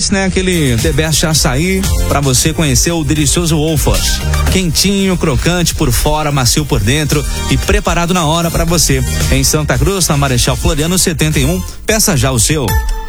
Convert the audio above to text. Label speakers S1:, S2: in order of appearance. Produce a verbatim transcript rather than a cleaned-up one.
S1: Best, né? Aquele The Best açaí para você conhecer o delicioso Wolfers. Quentinho, crocante por fora, macio por dentro e preparado na hora para você. Em Santa Cruz, na Marechal Floriano setenta e um, peça já o seu.